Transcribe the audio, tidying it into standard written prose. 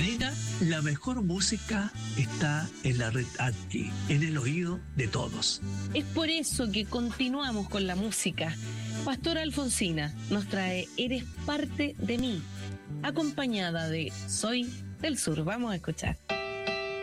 Anita, la mejor música está en la red aquí, en el oído de todos. Es por eso que continuamos con la música. Pastora Alfonsina nos trae Eres parte de mí, acompañada de Soy del Sur. Vamos a escuchar.